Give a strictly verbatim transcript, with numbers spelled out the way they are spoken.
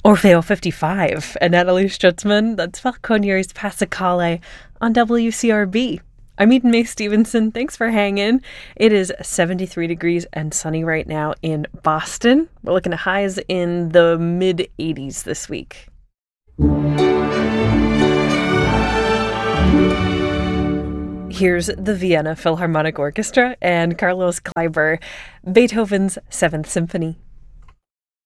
Orfeo fifty-five and Natalie Stutzman. That's Falconieri's Passacale on W C R B. I'm Eden May Stevenson. Thanks for hanging. It is seventy-three degrees and sunny right now in Boston. We're looking at highs in the mid eighties this week. Here's the Vienna Philharmonic Orchestra and Carlos Kleiber, Beethoven's Seventh Symphony.